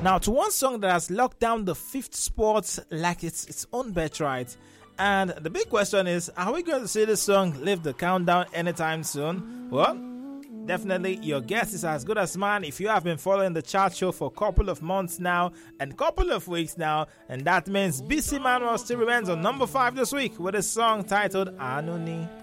Now, to one song that has locked down the fifth spot like it's its own birthright. And the big question is, are we going to see this song leave the countdown anytime soon? Well, definitely your guess is as good as mine if you have been following the chart show for a couple of months now and couple of weeks now, and that means BC Manuel still remains on number 5 this week with a song titled Anuni.